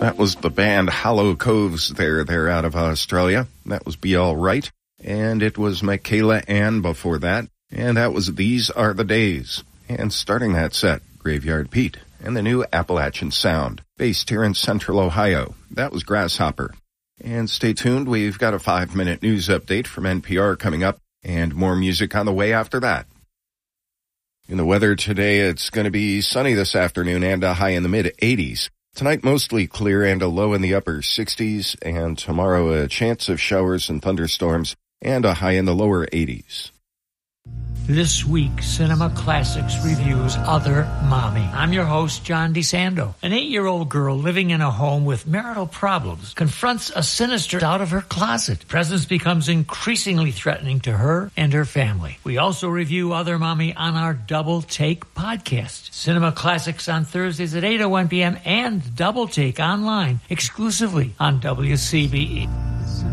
That was the band Hollow Coves there. They're out of Australia. That was Be All Right. And it was Michaela Ann before that. And that was These Are the Days. And starting that set, Graveyard Pete and the new Appalachian Sound, based here in Central Ohio. That was Grasshopper. And stay tuned, we've got a 5-minute news update from NPR coming up, and more music on the way after that. In the weather today, it's going to be sunny this afternoon and a high in the mid-80s. Tonight, mostly clear and a low in the upper 60s, and tomorrow a chance of showers and thunderstorms and a high in the lower 80s. This week, Cinema Classics reviews Other Mommy. I'm your host, John DeSando. An 8-year-old girl living in a home with marital problems confronts a sinister out of her closet. Presence becomes increasingly threatening to her and her family. We also review Other Mommy on our Double Take podcast. Cinema Classics on Thursdays at 8:01 p.m. and Double Take online exclusively on WCBE.